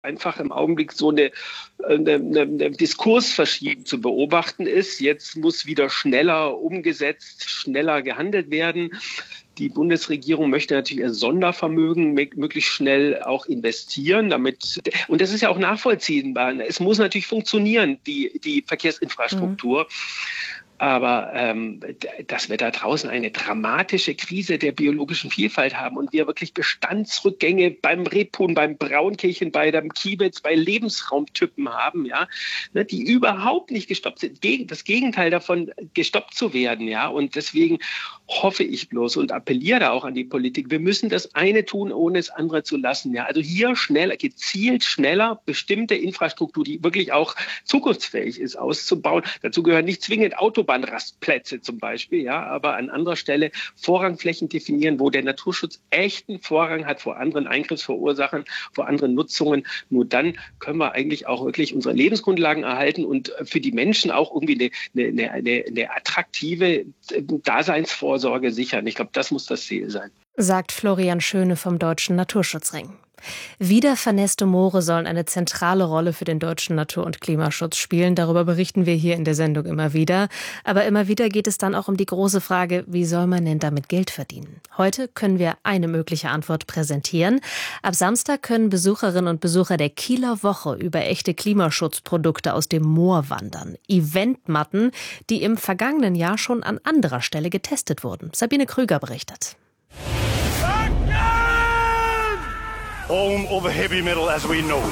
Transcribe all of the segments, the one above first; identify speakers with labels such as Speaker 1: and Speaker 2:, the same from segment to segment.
Speaker 1: einfach im Augenblick so eine Diskursverschiebung zu beobachten ist. Jetzt muss wieder schneller umgesetzt, schneller gehandelt werden. Die Bundesregierung möchte natürlich ihr Sondervermögen möglichst schnell auch investieren, und das ist ja auch nachvollziehbar. Es muss natürlich funktionieren, die Verkehrsinfrastruktur. Aber dass wir da draußen eine dramatische Krise der biologischen Vielfalt haben und wir wirklich Bestandsrückgänge beim Rebhuhn, beim Braunkehlchen, bei dem Kiebitz, bei Lebensraumtypen haben, ja, ne, die überhaupt nicht gestoppt sind. Das Gegenteil davon, gestoppt zu werden, ja. Und deswegen hoffe ich bloß und appelliere da auch an die Politik, wir müssen das eine tun, ohne das andere zu lassen. Ja. Also hier gezielt schneller bestimmte Infrastruktur, die wirklich auch zukunftsfähig ist, auszubauen. Dazu gehören nicht zwingend Autobahnrastplätze zum Beispiel, ja, aber an anderer Stelle Vorrangflächen definieren, wo der Naturschutz echten Vorrang hat vor anderen Eingriffsverursachern, vor anderen Nutzungen. Nur dann können wir eigentlich auch wirklich unsere Lebensgrundlagen erhalten und für die Menschen auch irgendwie eine attraktive Daseinsvorsorge sichern. Ich glaube, das muss das Ziel sein.
Speaker 2: Sagt Florian Schöne vom Deutschen Naturschutzring. Wieder vernässte Moore sollen eine zentrale Rolle für den deutschen Natur- und Klimaschutz spielen. Darüber berichten wir hier in der Sendung immer wieder. Aber immer wieder geht es dann auch um die große Frage, wie soll man denn damit Geld verdienen? Heute können wir eine mögliche Antwort präsentieren. Ab Samstag können Besucherinnen und Besucher der Kieler Woche über echte Klimaschutzprodukte aus dem Moor wandern. Eventmatten, die im vergangenen Jahr schon an anderer Stelle getestet wurden. Sabine Krüger berichtet.
Speaker 3: Home of heavy metal as we know.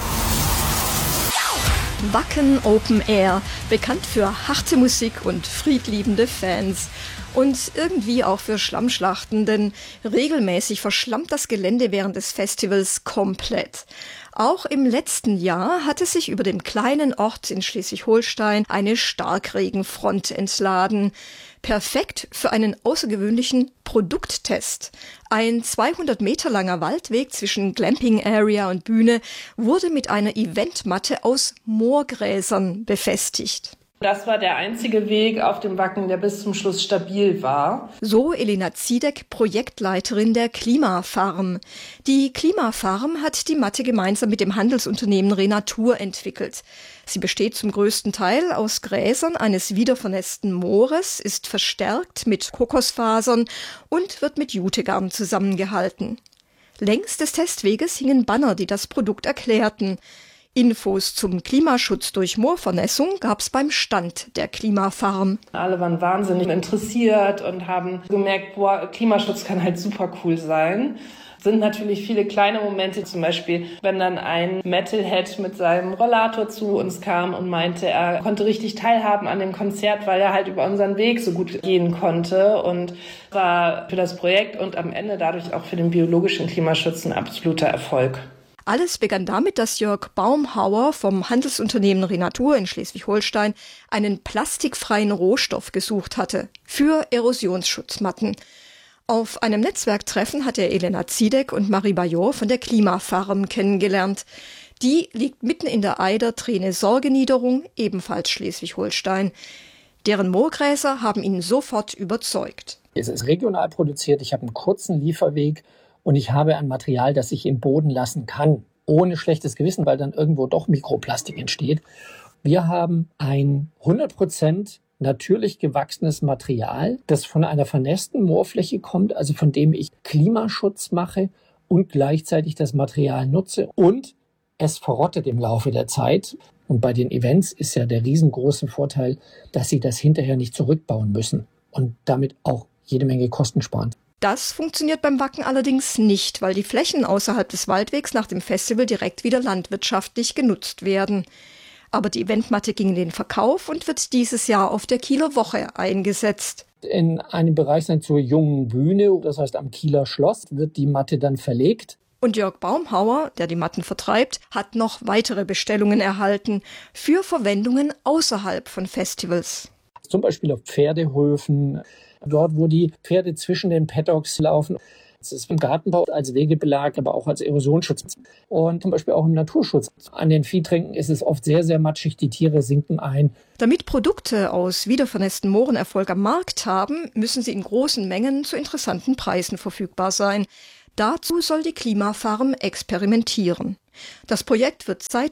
Speaker 4: Wacken Open Air, bekannt für harte Musik und friedliebende Fans. Und irgendwie auch für Schlammschlachten, denn regelmäßig verschlammt das Gelände während des Festivals komplett. Auch im letzten Jahr hatte sich über dem kleinen Ort in Schleswig-Holstein eine Starkregenfront entladen. Perfekt für einen außergewöhnlichen Produkttest. Ein 200 Meter langer Waldweg zwischen Glamping Area und Bühne wurde mit einer Eventmatte aus Moorgräsern befestigt.
Speaker 5: Das war der einzige Weg auf dem Wacken, der bis zum Schluss stabil war.
Speaker 4: So Elena Ziedek, Projektleiterin der Klimafarm. Die Klimafarm hat die Matte gemeinsam mit dem Handelsunternehmen Renatur entwickelt. Sie besteht zum größten Teil aus Gräsern eines wiedervernässten Moores, ist verstärkt mit Kokosfasern und wird mit Jutegarn zusammengehalten. Längs des Testweges hingen Banner, die das Produkt erklärten. Infos zum Klimaschutz durch Moorvernässung gab's beim Stand der Klimafarm.
Speaker 5: Alle waren wahnsinnig interessiert und haben gemerkt, Klimaschutz kann halt super cool sein. Sind natürlich viele kleine Momente, zum Beispiel, wenn dann ein Metalhead mit seinem Rollator zu uns kam und meinte, er konnte richtig teilhaben an dem Konzert, weil er halt über unseren Weg so gut gehen konnte, und war für das Projekt und am Ende dadurch auch für den biologischen Klimaschutz ein absoluter Erfolg.
Speaker 4: Alles begann damit, dass Jörg Baumhauer vom Handelsunternehmen Renatur in Schleswig-Holstein einen plastikfreien Rohstoff gesucht hatte für Erosionsschutzmatten. Auf einem Netzwerktreffen hat er Elena Ziedek und Marie Bajor von der Klimafarm kennengelernt. Die liegt mitten in der Eider-Treene-Sorge-Niederung, ebenfalls Schleswig-Holstein. Deren Moorgräser haben ihn sofort überzeugt.
Speaker 6: Es ist regional produziert, ich habe einen kurzen Lieferweg. Und ich habe ein Material, das ich im Boden lassen kann, ohne schlechtes Gewissen, weil dann irgendwo doch Mikroplastik entsteht. Wir haben ein 100% natürlich gewachsenes Material, das von einer vernässten Moorfläche kommt, also von dem ich Klimaschutz mache und gleichzeitig das Material nutze. Und es verrottet im Laufe der Zeit. Und bei den Events ist ja der riesengroße Vorteil, dass sie das hinterher nicht zurückbauen müssen und damit auch jede Menge Kosten sparen.
Speaker 4: Das funktioniert beim Wacken allerdings nicht, weil die Flächen außerhalb des Waldwegs nach dem Festival direkt wieder landwirtschaftlich genutzt werden. Aber die Eventmatte ging in den Verkauf und wird dieses Jahr auf der Kieler Woche eingesetzt.
Speaker 6: In einem Bereich zur jungen Bühne, das heißt am Kieler Schloss, wird die Matte dann verlegt.
Speaker 4: Und Jörg Baumhauer, der die Matten vertreibt, hat noch weitere Bestellungen erhalten für Verwendungen außerhalb von Festivals.
Speaker 6: Zum Beispiel auf Pferdehöfen, dort, wo die Pferde zwischen den Paddocks laufen. Es ist im Gartenbau als Wegebelag, aber auch als Erosionsschutz. Und zum Beispiel auch im Naturschutz. An den Viehtränken ist es oft sehr, sehr matschig, die Tiere sinken ein.
Speaker 4: Damit Produkte aus wiedervernässten Mooren Erfolg am Markt haben, müssen sie in großen Mengen zu interessanten Preisen verfügbar sein. Dazu soll die Klimafarm experimentieren. Das Projekt wird seit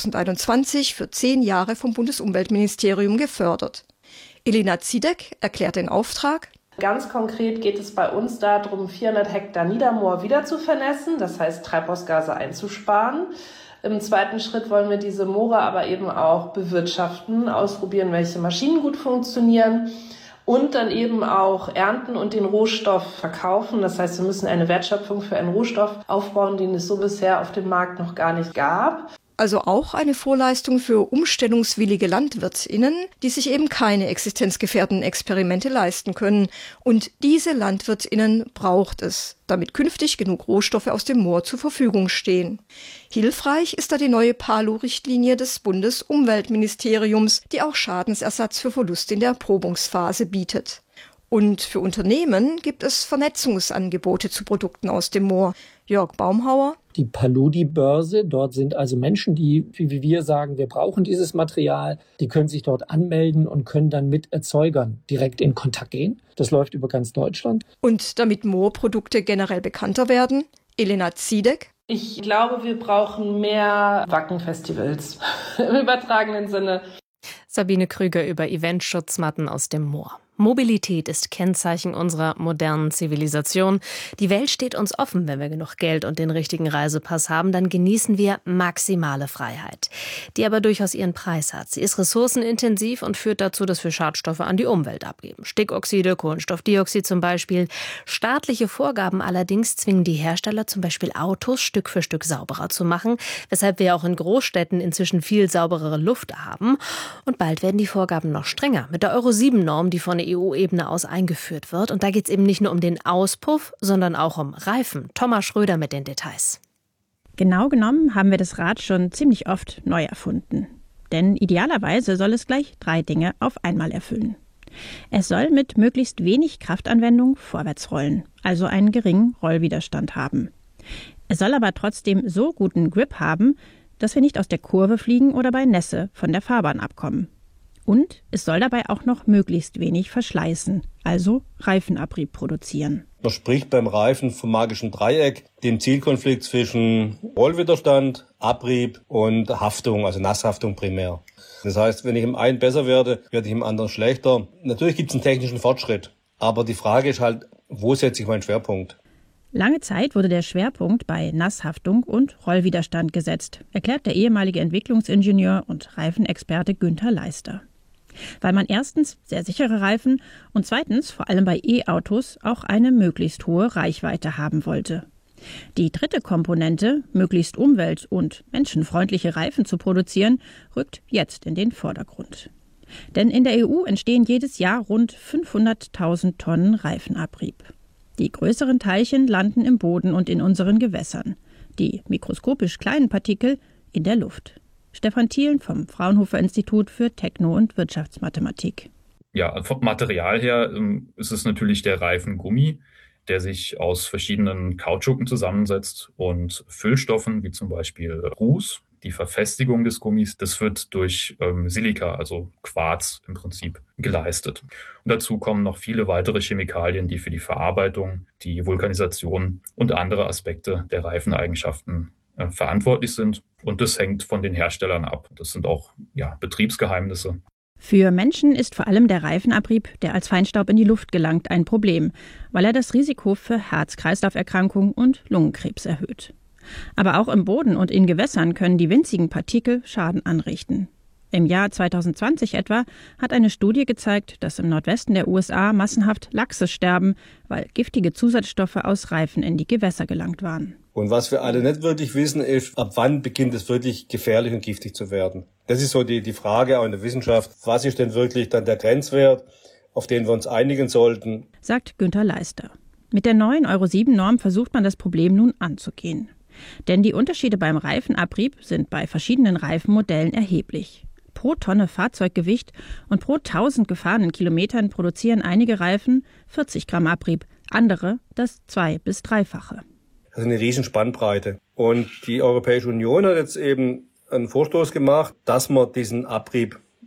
Speaker 4: 2021 für 10 Jahre vom Bundesumweltministerium gefördert. Elena Ziedek erklärt den Auftrag.
Speaker 5: Ganz konkret geht es bei uns darum, 400 Hektar Niedermoor wieder zu vernässen, das heißt Treibhausgase einzusparen. Im zweiten Schritt wollen wir diese Moore aber eben auch bewirtschaften, ausprobieren, welche Maschinen gut funktionieren und dann eben auch ernten und den Rohstoff verkaufen. Das heißt, wir müssen eine Wertschöpfung für einen Rohstoff aufbauen, den es so bisher auf dem Markt noch gar nicht gab.
Speaker 4: Also auch eine Vorleistung für umstellungswillige LandwirtInnen, die sich eben keine existenzgefährdenden Experimente leisten können. Und diese LandwirtInnen braucht es, damit künftig genug Rohstoffe aus dem Moor zur Verfügung stehen. Hilfreich ist da die neue PALU-Richtlinie des Bundesumweltministeriums, die auch Schadensersatz für Verluste in der Erprobungsphase bietet. Und für Unternehmen gibt es Vernetzungsangebote zu Produkten aus dem Moor. Jörg Baumhauer.
Speaker 6: Die Paludi-Börse, dort sind also Menschen, die, wie wir sagen, wir brauchen dieses Material, die können sich dort anmelden und können dann mit Erzeugern direkt in Kontakt gehen. Das läuft über ganz Deutschland.
Speaker 4: Und damit Moorprodukte generell bekannter werden, Elena Ziedek.
Speaker 5: Ich glaube, wir brauchen mehr Wacken-Festivals im übertragenen Sinne.
Speaker 2: Sabine Krüger über Eventschutzmatten aus dem Moor. Mobilität ist Kennzeichen unserer modernen Zivilisation. Die Welt steht uns offen. Wenn wir genug Geld und den richtigen Reisepass haben, dann genießen wir maximale Freiheit, die aber durchaus ihren Preis hat. Sie ist ressourcenintensiv und führt dazu, dass wir Schadstoffe an die Umwelt abgeben. Stickoxide, Kohlenstoffdioxid zum Beispiel. Staatliche Vorgaben allerdings zwingen die Hersteller zum Beispiel Autos Stück für Stück sauberer zu machen, weshalb wir auch in Großstädten inzwischen viel sauberere Luft haben. Und bald werden die Vorgaben noch strenger mit der Euro-7-Norm, die von der EU-Ebene aus eingeführt wird. Und da geht es eben nicht nur um den Auspuff, sondern auch um Reifen. Thomas Schröder mit den Details.
Speaker 7: Genau genommen haben wir das Rad schon ziemlich oft neu erfunden. Denn idealerweise soll es gleich 3 Dinge auf einmal erfüllen. Es soll mit möglichst wenig Kraftanwendung vorwärts rollen, also einen geringen Rollwiderstand haben. Es soll aber trotzdem so guten Grip haben, dass wir nicht aus der Kurve fliegen oder bei Nässe von der Fahrbahn abkommen. Und es soll dabei auch noch möglichst wenig verschleißen, also Reifenabrieb produzieren.
Speaker 8: Man spricht beim Reifen vom magischen Dreieck, dem Zielkonflikt zwischen Rollwiderstand, Abrieb und Haftung, also Nasshaftung primär. Das heißt, wenn ich im einen besser werde, werde ich im anderen schlechter. Natürlich gibt es einen technischen Fortschritt, aber die Frage ist halt, wo setze ich meinen Schwerpunkt?
Speaker 7: Lange Zeit wurde der Schwerpunkt bei Nasshaftung und Rollwiderstand gesetzt, erklärt der ehemalige Entwicklungsingenieur und Reifenexperte Günther Leister. Weil man erstens sehr sichere Reifen und zweitens vor allem bei E-Autos auch eine möglichst hohe Reichweite haben wollte. Die dritte Komponente, möglichst umwelt- und menschenfreundliche Reifen zu produzieren, rückt jetzt in den Vordergrund. Denn in der EU entstehen jedes Jahr rund 500.000 Tonnen Reifenabrieb. Die größeren Teilchen landen im Boden und in unseren Gewässern, die mikroskopisch kleinen Partikel in der Luft. Stefan Thielen vom Fraunhofer-Institut für Techno- und Wirtschaftsmathematik.
Speaker 9: Ja, vom Material her ist es natürlich der Reifengummi, der sich aus verschiedenen Kautschuken zusammensetzt und Füllstoffen wie zum Beispiel Ruß. Die Verfestigung des Gummis, das wird durch Silika, also Quarz im Prinzip, geleistet. Und dazu kommen noch viele weitere Chemikalien, die für die Verarbeitung, die Vulkanisation und andere Aspekte der Reifeneigenschaften verantwortlich sind. Und das hängt von den Herstellern ab. Das sind auch Betriebsgeheimnisse.
Speaker 7: Für Menschen ist vor allem der Reifenabrieb, der als Feinstaub in die Luft gelangt, ein Problem, weil er das Risiko für Herz-Kreislauf-Erkrankungen und Lungenkrebs erhöht. Aber auch im Boden und in Gewässern können die winzigen Partikel Schaden anrichten. Im Jahr 2020 etwa hat eine Studie gezeigt, dass im Nordwesten der USA massenhaft Lachse sterben, weil giftige Zusatzstoffe aus Reifen in die Gewässer gelangt waren.
Speaker 8: Und was wir alle nicht wirklich wissen, ist, ab wann beginnt es wirklich gefährlich und giftig zu werden. Das ist so die Frage auch in der Wissenschaft. Was ist denn wirklich dann der Grenzwert, auf den wir uns einigen sollten?
Speaker 7: Sagt Günther Leister. Mit der neuen Euro-7-Norm versucht man das Problem nun anzugehen. Denn die Unterschiede beim Reifenabrieb sind bei verschiedenen Reifenmodellen erheblich. Pro Tonne Fahrzeuggewicht und pro 1000 gefahrenen Kilometern produzieren einige Reifen 40 Gramm Abrieb, andere das 2- bis 3-fache.
Speaker 8: Das ist eine riesen Spannbreite. Und die Europäische Union hat jetzt eben einen Vorstoß gemacht, dass man diesen Abrieb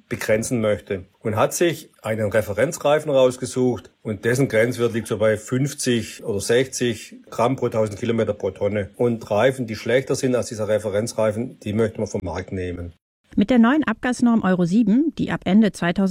Speaker 8: begrenzen möchte und hat sich einen Referenzreifen rausgesucht und dessen Grenzwert liegt so bei 50 oder 60 Gramm pro 1000 Kilometer pro Tonne. Und Reifen, die schlechter sind als dieser Referenzreifen, die möchte man vom Markt nehmen.
Speaker 7: Mit der neuen Abgasnorm Euro 7, die ab Ende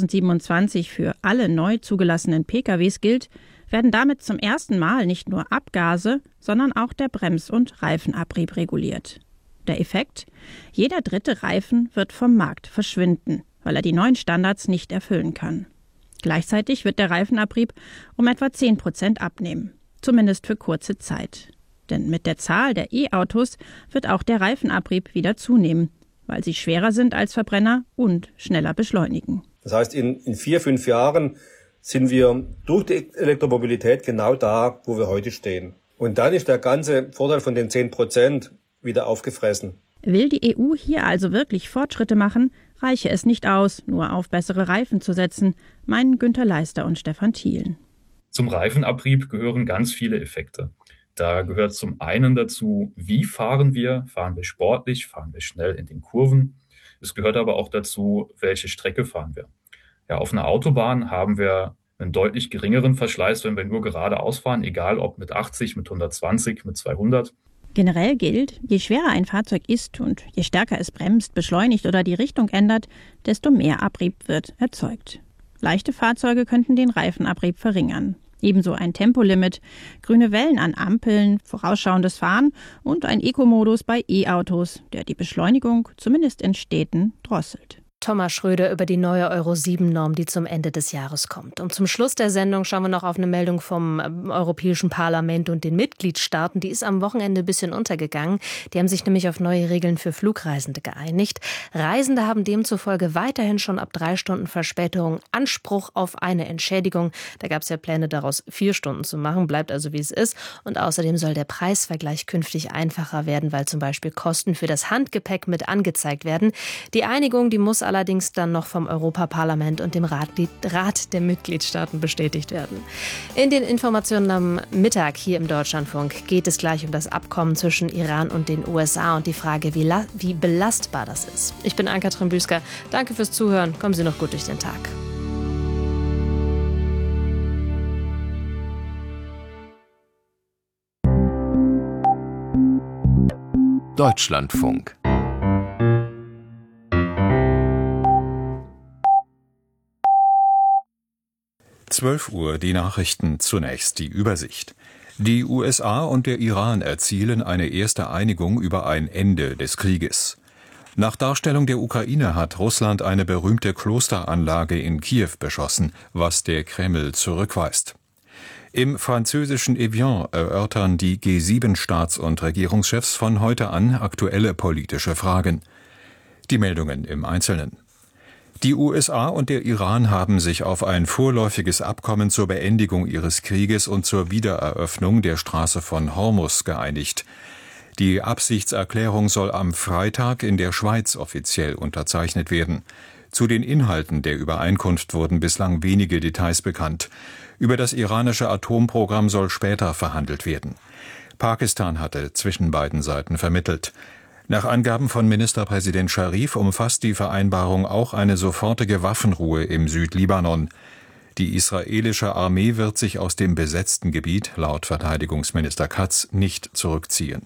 Speaker 7: 2027 für alle neu zugelassenen PKWs gilt, werden damit zum ersten Mal nicht nur Abgase, sondern auch der Brems- und Reifenabrieb reguliert. Der Effekt? Jeder dritte Reifen wird vom Markt verschwinden, weil er die neuen Standards nicht erfüllen kann. Gleichzeitig wird der Reifenabrieb um etwa 10% abnehmen, zumindest für kurze Zeit. Denn mit der Zahl der E-Autos wird auch der Reifenabrieb wieder zunehmen, weil sie schwerer sind als Verbrenner und schneller beschleunigen.
Speaker 8: Das heißt, in 4-5 Jahren sind wir durch die Elektromobilität genau da, wo wir heute stehen. Und dann ist der ganze Vorteil von den 10% wieder aufgefressen.
Speaker 7: Will die EU hier also wirklich Fortschritte machen, reiche es nicht aus, nur auf bessere Reifen zu setzen, meinen Günther Leister und Stefan Thielen.
Speaker 9: Zum Reifenabrieb gehören ganz viele Effekte. Da gehört zum einen dazu, wie fahren wir? Fahren wir sportlich? Fahren wir schnell in den Kurven? Es gehört aber auch dazu, welche Strecke fahren wir? Ja, auf einer Autobahn haben wir einen deutlich geringeren Verschleiß, wenn wir nur geradeaus fahren, egal ob mit 80, mit 120, mit 200.
Speaker 7: Generell gilt, je schwerer ein Fahrzeug ist und je stärker es bremst, beschleunigt oder die Richtung ändert, desto mehr Abrieb wird erzeugt. Leichte Fahrzeuge könnten den Reifenabrieb verringern. Ebenso ein Tempolimit, grüne Wellen an Ampeln, vorausschauendes Fahren und ein Eco-Modus bei E-Autos, der die Beschleunigung zumindest in Städten drosselt.
Speaker 2: Thomas Schröder über die neue Euro-7-Norm, die zum Ende des Jahres kommt. Und zum Schluss der Sendung schauen wir noch auf eine Meldung vom Europäischen Parlament und den Mitgliedstaaten. Die ist am Wochenende ein bisschen untergegangen. Die haben sich nämlich auf neue Regeln für Flugreisende geeinigt. Reisende haben demzufolge weiterhin schon ab 3 Stunden Verspätung Anspruch auf eine Entschädigung. Da gab es ja Pläne, daraus 4 Stunden zu machen. Bleibt also, wie es ist. Und außerdem soll der Preisvergleich künftig einfacher werden, weil zum Beispiel Kosten für das Handgepäck mit angezeigt werden. Die Einigung, die muss allerdings dann noch vom Europaparlament und dem Rat der Mitgliedstaaten bestätigt werden. In den Informationen am Mittag hier im Deutschlandfunk geht es gleich um das Abkommen zwischen Iran und den USA und die Frage, wie belastbar das ist. Ich bin Ann-Kathrin Büsker. Danke fürs Zuhören. Kommen Sie noch gut durch den Tag.
Speaker 10: Deutschlandfunk. Uhr die Nachrichten, zunächst die Übersicht. Die USA und der Iran erzielen eine erste Einigung über ein Ende des Krieges. Nach Darstellung der Ukraine hat Russland eine berühmte Klosteranlage in Kiew beschossen, was der Kreml zurückweist. Im französischen Evian erörtern die G7-Staats- und Regierungschefs von heute an aktuelle politische Fragen. Die Meldungen im Einzelnen. Die USA und der Iran haben sich auf ein vorläufiges Abkommen zur Beendigung ihres Krieges und zur Wiedereröffnung der Straße von Hormuz geeinigt. Die Absichtserklärung soll am Freitag in der Schweiz offiziell unterzeichnet werden. Zu den Inhalten der Übereinkunft wurden bislang wenige Details bekannt. Über das iranische Atomprogramm soll später verhandelt werden. Pakistan hatte zwischen beiden Seiten vermittelt. Nach Angaben von Ministerpräsident Scharif umfasst die Vereinbarung auch eine sofortige Waffenruhe im Südlibanon. Die israelische Armee wird sich aus dem besetzten Gebiet, laut Verteidigungsminister Katz, nicht zurückziehen.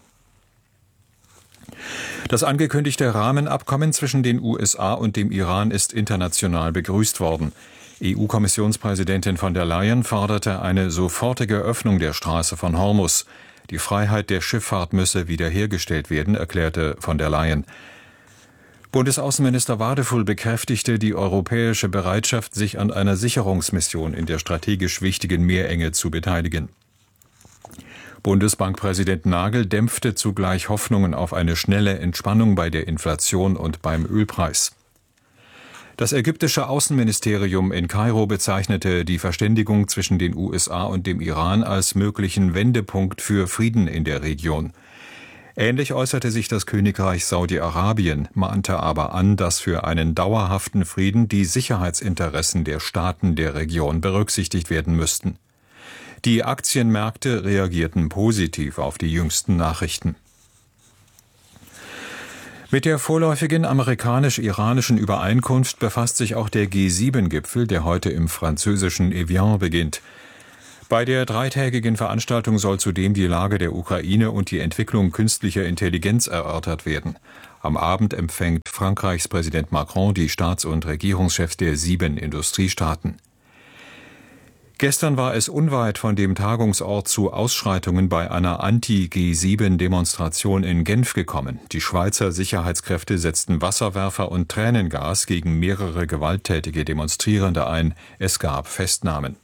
Speaker 10: Das angekündigte Rahmenabkommen zwischen den USA und dem Iran ist international begrüßt worden. EU-Kommissionspräsidentin von der Leyen forderte eine sofortige Öffnung der Straße von Hormuz. Die Freiheit der Schifffahrt müsse wiederhergestellt werden, erklärte von der Leyen. Bundesaußenminister Wadefull bekräftigte die europäische Bereitschaft, sich an einer Sicherungsmission in der strategisch wichtigen Meerenge zu beteiligen. Bundesbankpräsident Nagel dämpfte zugleich Hoffnungen auf eine schnelle Entspannung bei der Inflation und beim Ölpreis. Das ägyptische Außenministerium in Kairo bezeichnete die Verständigung zwischen den USA und dem Iran als möglichen Wendepunkt für Frieden in der Region. Ähnlich äußerte sich das Königreich Saudi-Arabien, mahnte aber an, dass für einen dauerhaften Frieden die Sicherheitsinteressen der Staaten der Region berücksichtigt werden müssten. Die Aktienmärkte reagierten positiv auf die jüngsten Nachrichten. Mit der vorläufigen amerikanisch-iranischen Übereinkunft befasst sich auch der G7-Gipfel, der heute im französischen Evian beginnt. Bei der dreitägigen Veranstaltung soll zudem die Lage der Ukraine und die Entwicklung künstlicher Intelligenz erörtert werden. Am Abend empfängt Frankreichs Präsident Macron die Staats- und Regierungschefs der 7 Industriestaaten. Gestern war es unweit von dem Tagungsort zu Ausschreitungen bei einer Anti-G7-Demonstration in Genf gekommen. Die Schweizer Sicherheitskräfte setzten Wasserwerfer und Tränengas gegen mehrere gewalttätige Demonstrierende ein. Es gab Festnahmen.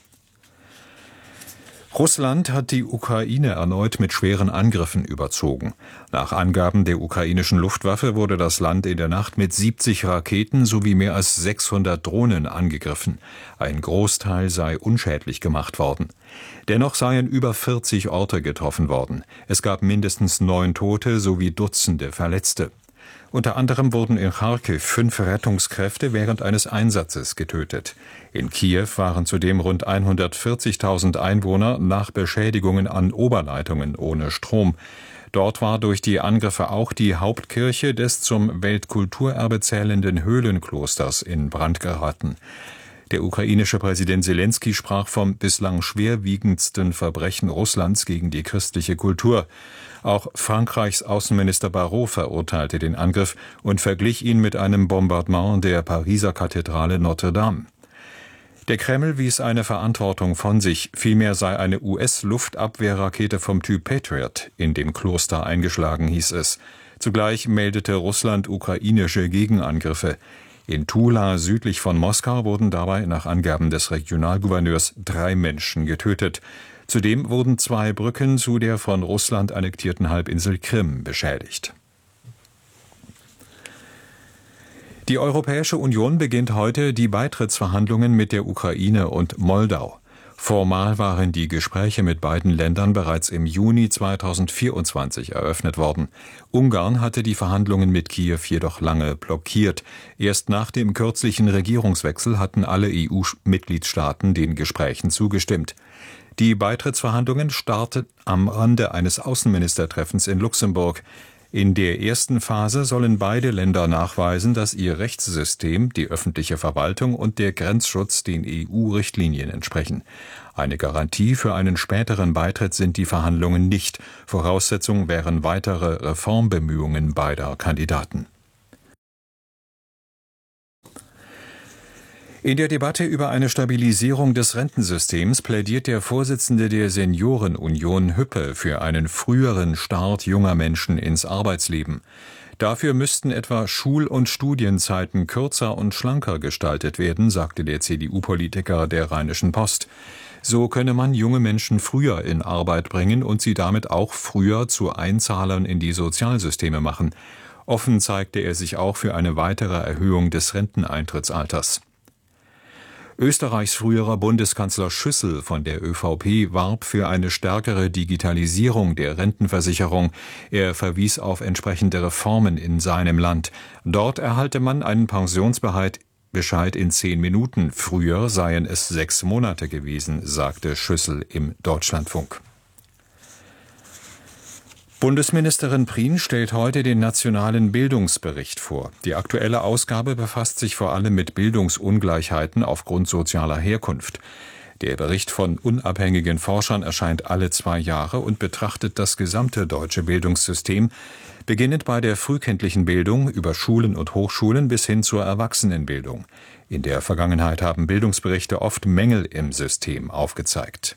Speaker 10: Russland hat die Ukraine erneut mit schweren Angriffen überzogen. Nach Angaben der ukrainischen Luftwaffe wurde das Land in der Nacht mit 70 Raketen sowie mehr als 600 Drohnen angegriffen. Ein Großteil sei unschädlich gemacht worden. Dennoch seien über 40 Orte getroffen worden. Es gab mindestens 9 Tote sowie Dutzende Verletzte. Unter anderem wurden in Charkiw 5 Rettungskräfte während eines Einsatzes getötet. In Kiew waren zudem rund 140.000 Einwohner nach Beschädigungen an Oberleitungen ohne Strom. Dort war durch die Angriffe auch die Hauptkirche des zum Weltkulturerbe zählenden Höhlenklosters in Brand geraten. Der ukrainische Präsident Selenskyj sprach vom bislang schwerwiegendsten Verbrechen Russlands gegen die christliche Kultur. Auch Frankreichs Außenminister Barrot verurteilte den Angriff und verglich ihn mit einem Bombardement der Pariser Kathedrale Notre Dame. Der Kreml wies eine Verantwortung von sich, vielmehr sei eine US-Luftabwehrrakete vom Typ Patriot in dem Kloster eingeschlagen, hieß es. Zugleich meldete Russland ukrainische Gegenangriffe. In Tula südlich von Moskau wurden dabei nach Angaben des Regionalgouverneurs 3 Menschen getötet. Zudem wurden 2 Brücken zu der von Russland annektierten Halbinsel Krim beschädigt. Die Europäische Union beginnt heute die Beitrittsverhandlungen mit der Ukraine und Moldau. Formal waren die Gespräche mit beiden Ländern bereits im Juni 2024 eröffnet worden. Ungarn hatte die Verhandlungen mit Kiew jedoch lange blockiert. Erst nach dem kürzlichen Regierungswechsel hatten alle EU-Mitgliedstaaten den Gesprächen zugestimmt. Die Beitrittsverhandlungen starten am Rande eines Außenministertreffens in Luxemburg. In der ersten Phase sollen beide Länder nachweisen, dass ihr Rechtssystem, die öffentliche Verwaltung und der Grenzschutz den EU-Richtlinien entsprechen. Eine Garantie für einen späteren Beitritt sind die Verhandlungen nicht. Voraussetzung wären weitere Reformbemühungen beider Kandidaten. In der Debatte über eine Stabilisierung des Rentensystems plädiert der Vorsitzende der Seniorenunion Hüppe für einen früheren Start junger Menschen ins Arbeitsleben. Dafür müssten etwa Schul- und Studienzeiten kürzer und schlanker gestaltet werden, sagte der CDU-Politiker der Rheinischen Post. So könne man junge Menschen früher in Arbeit bringen und sie damit auch früher zu Einzahlern in die Sozialsysteme machen. Offen zeigte er sich auch für eine weitere Erhöhung des Renteneintrittsalters. Österreichs früherer Bundeskanzler Schüssel von der ÖVP warb für eine stärkere Digitalisierung der Rentenversicherung. Er verwies auf entsprechende Reformen in seinem Land. Dort erhalte man einen Pensionsbescheid in 10 Minuten. Früher seien es 6 Monate gewesen, sagte Schüssel im Deutschlandfunk. Bundesministerin Prien stellt heute den nationalen Bildungsbericht vor. Die aktuelle Ausgabe befasst sich vor allem mit Bildungsungleichheiten aufgrund sozialer Herkunft. Der Bericht von unabhängigen Forschern erscheint alle 2 Jahre und betrachtet das gesamte deutsche Bildungssystem, beginnend bei der frühkindlichen Bildung über Schulen und Hochschulen bis hin zur Erwachsenenbildung. In der Vergangenheit haben Bildungsberichte oft Mängel im System aufgezeigt.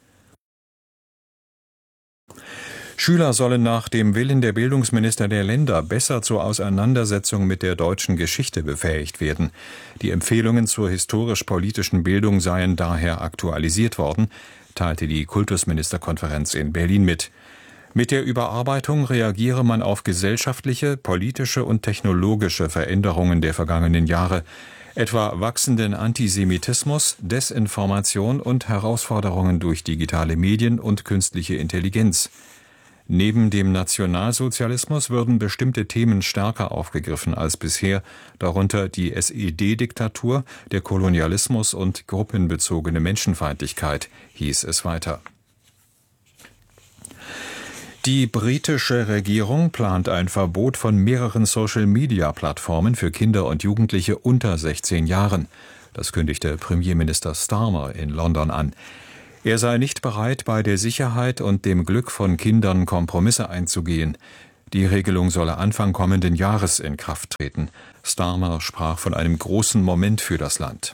Speaker 10: Schüler sollen nach dem Willen der Bildungsminister der Länder besser zur Auseinandersetzung mit der deutschen Geschichte befähigt werden. Die Empfehlungen zur historisch-politischen Bildung seien daher aktualisiert worden, teilte die Kultusministerkonferenz in Berlin mit. Mit der Überarbeitung reagiere man auf gesellschaftliche, politische und technologische Veränderungen der vergangenen Jahre, etwa wachsenden Antisemitismus, Desinformation und Herausforderungen durch digitale Medien und künstliche Intelligenz. Neben dem Nationalsozialismus würden bestimmte Themen stärker aufgegriffen als bisher, darunter die SED-Diktatur, der Kolonialismus und gruppenbezogene Menschenfeindlichkeit, hieß es weiter. Die britische Regierung plant ein Verbot von mehreren Social-Media-Plattformen für Kinder und Jugendliche unter 16 Jahren. Das kündigte Premierminister Starmer in London an. Er sei nicht bereit, bei der Sicherheit und dem Glück von Kindern Kompromisse einzugehen. Die Regelung solle Anfang kommenden Jahres in Kraft treten. Starmer sprach von einem großen Moment für das Land.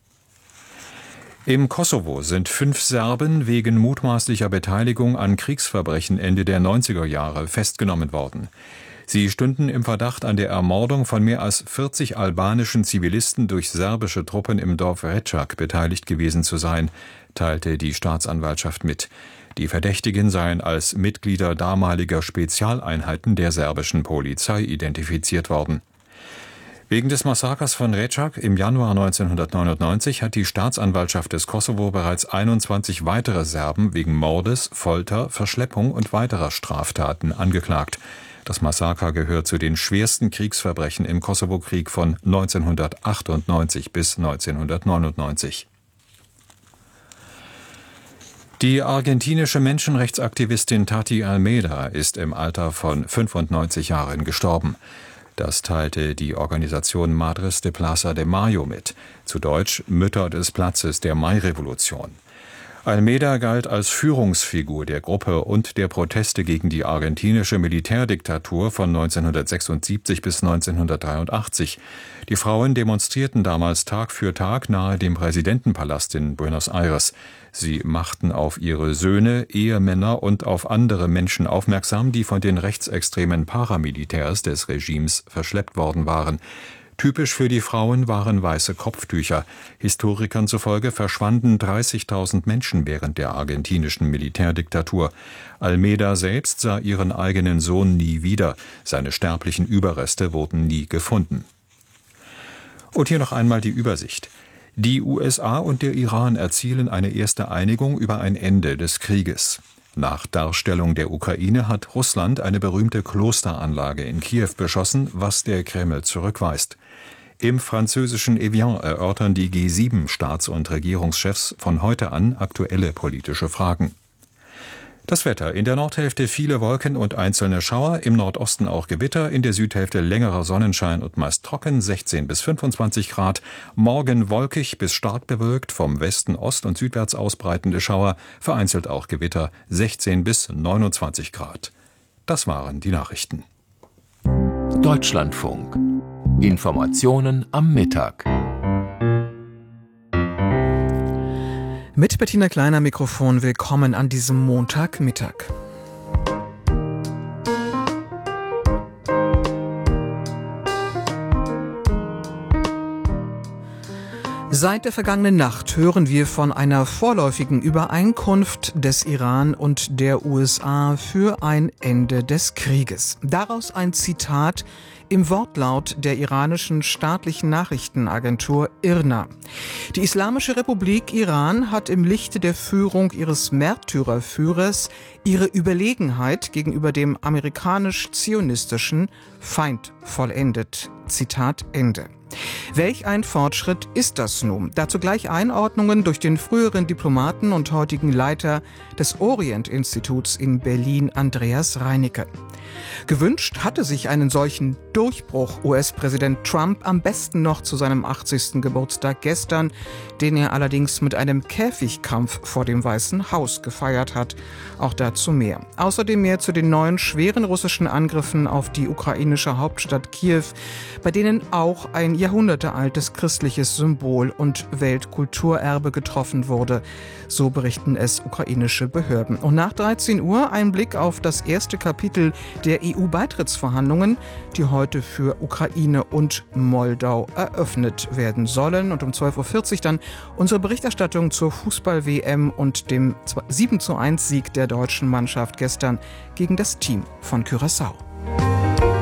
Speaker 10: Im Kosovo sind 5 Serben wegen mutmaßlicher Beteiligung an Kriegsverbrechen Ende der 90er Jahre festgenommen worden. Sie stünden im Verdacht, an der Ermordung von mehr als 40 albanischen Zivilisten durch serbische Truppen im Dorf Rečak beteiligt gewesen zu sein, teilte die Staatsanwaltschaft mit. Die Verdächtigen seien als Mitglieder damaliger Spezialeinheiten der serbischen Polizei identifiziert worden. Wegen des Massakers von Rečak im Januar 1999 hat die Staatsanwaltschaft des Kosovo bereits 21 weitere Serben wegen Mordes, Folter, Verschleppung und weiterer Straftaten angeklagt. Das Massaker gehört zu den schwersten Kriegsverbrechen im Kosovo-Krieg von 1998 bis 1999. Die argentinische Menschenrechtsaktivistin Tati Almeida ist im Alter von 95 Jahren gestorben. Das teilte die Organisation Madres de Plaza de Mayo mit, zu Deutsch Mütter des Platzes der Mai-Revolution. Almeida galt als Führungsfigur der Gruppe und der Proteste gegen die argentinische Militärdiktatur von 1976 bis 1983. Die Frauen demonstrierten damals Tag für Tag nahe dem Präsidentenpalast in Buenos Aires. Sie machten auf ihre Söhne, Ehemänner und auf andere Menschen aufmerksam, die von den rechtsextremen Paramilitärs des Regimes verschleppt worden waren. Typisch für die Frauen waren weiße Kopftücher. Historikern zufolge verschwanden 30.000 Menschen während der argentinischen Militärdiktatur. Almeida selbst sah ihren eigenen Sohn nie wieder. Seine sterblichen Überreste wurden nie gefunden. Und hier noch einmal die Übersicht. Die USA und der Iran erzielen eine erste Einigung über ein Ende des Krieges. Nach Darstellung der Ukraine hat Russland eine berühmte Klosteranlage in Kiew beschossen, was der Kreml zurückweist. Im französischen Evian erörtern die G7-Staats- und Regierungschefs von heute an aktuelle politische Fragen. Das Wetter: in der Nordhälfte viele Wolken und einzelne Schauer, im Nordosten auch Gewitter, in der Südhälfte längerer Sonnenschein und meist trocken, 16 bis 25 Grad. Morgen wolkig bis stark bewölkt, vom Westen ost- und südwärts ausbreitende Schauer, vereinzelt auch Gewitter, 16 bis 29 Grad. Das waren die Nachrichten.
Speaker 11: Deutschlandfunk. Informationen am Mittag.
Speaker 12: Mit Bettina Kleiner Mikrofon, willkommen an diesem Montagmittag. Seit der vergangenen Nacht hören wir von einer vorläufigen Übereinkunft des Iran und der USA für ein Ende des Krieges. Daraus ein Zitat im Wortlaut der iranischen staatlichen Nachrichtenagentur IRNA. Die Islamische Republik Iran hat im Lichte der Führung ihres Märtyrerführers ihre Überlegenheit gegenüber dem amerikanisch-zionistischen Feind vollendet. Zitat Ende. Welch ein Fortschritt ist das nun? Dazu gleich Einordnungen durch den früheren Diplomaten und heutigen Leiter des Orient-Instituts in Berlin, Andreas Reinecke. Gewünscht hatte sich einen solchen Durchbruch US-Präsident Trump am besten noch zu seinem 80. Geburtstag gestern, den er allerdings mit einem Käfigkampf vor dem Weißen Haus gefeiert hat. Auch dazu mehr. Außerdem mehr zu den neuen schweren russischen Angriffen auf die ukrainische Hauptstadt Kiew, bei denen auch ein jahrhundertealtes christliches Symbol und Weltkulturerbe getroffen wurde. So berichten es ukrainische Behörden. Und nach 13 Uhr ein Blick auf das erste Kapitel der EU-Beitrittsverhandlungen, die heute für Ukraine und Moldau eröffnet werden sollen. Und um 12.40 Uhr dann unsere Berichterstattung zur Fußball-WM und dem 7:1-Sieg der deutschen Mannschaft gestern gegen das Team von Curaçao.